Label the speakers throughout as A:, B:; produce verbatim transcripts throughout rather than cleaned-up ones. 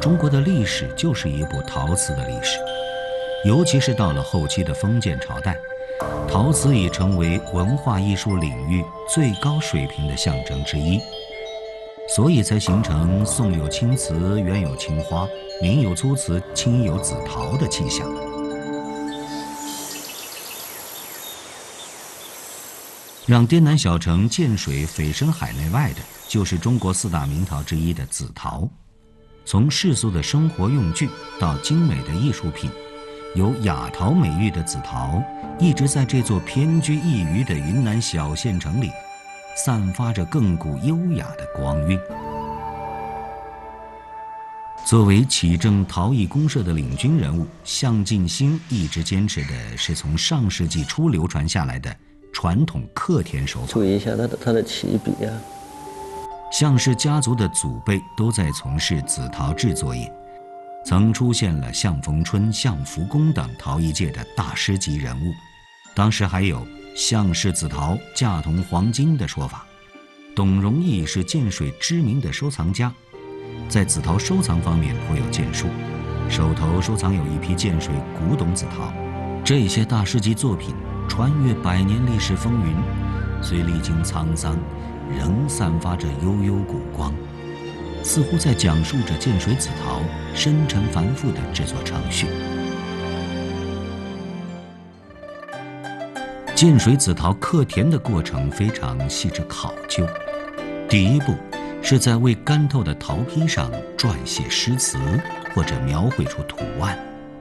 A: 中国的历史就是一部陶瓷的历史，尤其是到了后期的封建朝代，陶瓷已成为文化艺术领域最高水平的象征之一，所以才形成宋有青瓷，元有青花，明有粗瓷，清有紫陶的气象。让滇南小城建水蜚声海内外的，就是中国四大名陶之一的紫陶。从世俗的生活用具到精美的艺术品，有雅陶美誉的紫陶，一直在这座偏居一隅的云南小县城里，散发着亘古优雅的光晕。作为启正陶艺公社的领军人物，向进兴一直坚持的是从上世纪初流传下来的传统刻填手法。
B: 注意一下它的它的起笔啊。
A: 向氏家族的祖辈都在从事紫陶制作业，曾出现了向逢春、向福公等陶艺界的大师级人物。当时还有向氏紫陶价同黄金的说法。董荣义是建水知名的收藏家，在紫陶收藏方面颇有建树，手头收藏有一批建水古董紫陶。这些大师级作品穿越百年历史风云，虽历经沧桑，仍散发着悠悠古光，似乎在讲述着建水紫陶深沉繁复的制作程序。建水紫陶刻填的过程非常细致考究，第一步是在未干透的陶坯上撰写诗词，或者描绘出图案。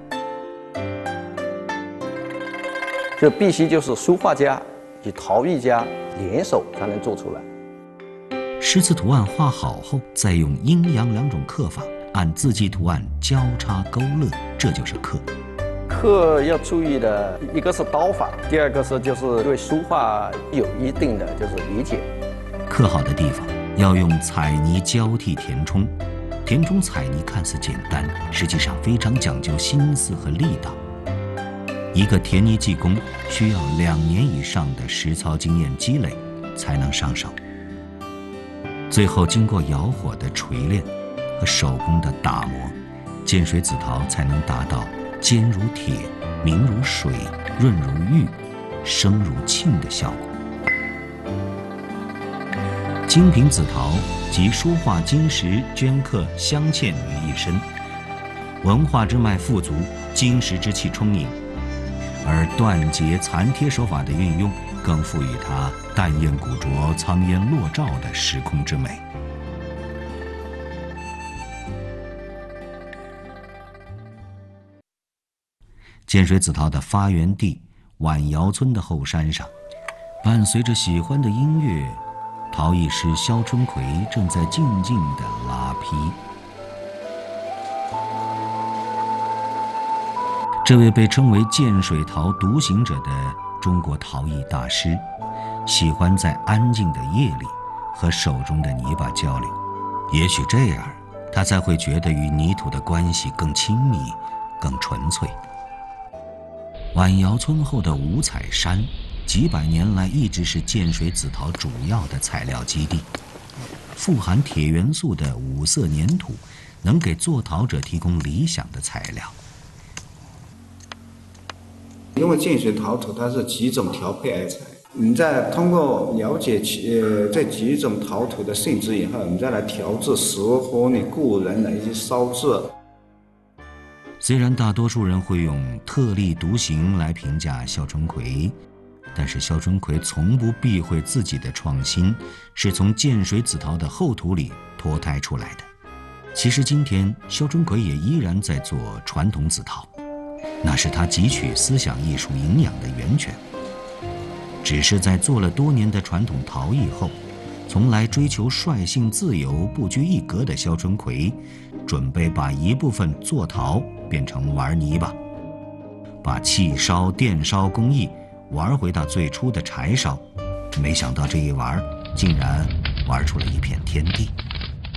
B: 这必须就是书画家与陶艺家联手才能做出来。
A: 诗词图案画好后，再用阴阳两种刻法，按字迹图案交叉勾勒，这就是刻。
B: 刻要注意的一个是刀法，第二个是就是对书画有一定的就是理解。
A: 刻好的地方要用彩泥交替填充，填充彩泥看似简单，实际上非常讲究心思和力道。一个填泥技工需要两年以上的实操经验积累才能上手。最后经过窑火的锤炼和手工的打磨，建水紫陶才能达到坚如铁、明如水、润如玉、声如磬的效果。精品紫陶集书画金石镌刻镶嵌于一身，文化之脉富足，金石之气充盈，而断节残贴手法的运用，更赋予它淡艳古拙、苍烟落照的时空之美。建水紫陶的发源地晚窑村的后山上，伴随着喜欢的音乐，陶艺师肖春奎正在静静地拉坯。这位被称为建水陶独行者的中国陶艺大师，喜欢在安静的夜里和手中的泥巴交流，也许这样他才会觉得与泥土的关系更亲密、更纯粹。晚窑村后的五彩山，几百年来一直是建水紫陶主要的材料基地。富含铁元素的五色粘土，能给做陶者提供理想的材料。
C: 因为建水陶土它是几种调配而成，你再通过了解其呃这几种陶土的性质以后，你再来调制适合你个人的一些烧制。
A: 虽然大多数人会用特立独行来评价肖春奎，但是肖春奎从不避讳自己的创新，是从建水紫陶的厚土里脱胎出来的。其实今天肖春奎也依然在做传统紫陶，那是他汲取思想艺术营养的源泉。只是在做了多年的传统陶艺后，从来追求率性自由、不拘一格的肖春奎，准备把一部分做陶变成玩泥巴，把气烧、电烧工艺玩回到最初的柴烧。没想到这一玩，竟然玩出了一片天地。